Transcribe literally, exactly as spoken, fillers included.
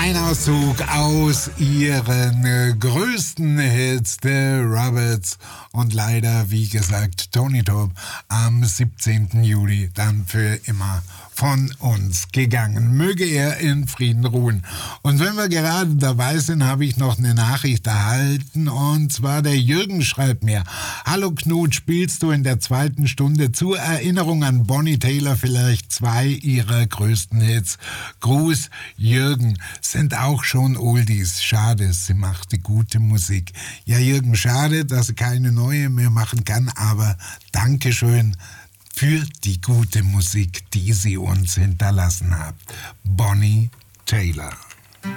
Ein Auszug aus ihren äh, größten Hits, The Roberts. Und leider, wie gesagt, Tony Top am siebzehnten Juli dann für immer von uns gegangen. Möge er in Frieden ruhen. Und wenn wir gerade dabei sind, habe ich noch eine Nachricht erhalten. Und zwar der Jürgen schreibt mir: Hallo Knut, spielst du in der zweiten Stunde zur Erinnerung an Bonnie Tyler vielleicht zwei ihrer größten Hits? Gruß, Jürgen. Sind auch schon Oldies. Schade, sie machte gute Musik. Ja, Jürgen, schade, dass sie keine neue mehr machen kann, aber Dankeschön für die gute Musik, die sie uns hinterlassen hat. Bonnie Tyler.